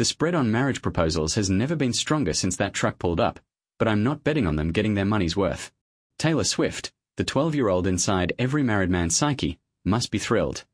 The spread on marriage proposals has never been stronger since that truck pulled up, but I'm not betting on them getting their money's worth. Taylor Swift, the 12-year-old inside every married man's psyche, must be thrilled.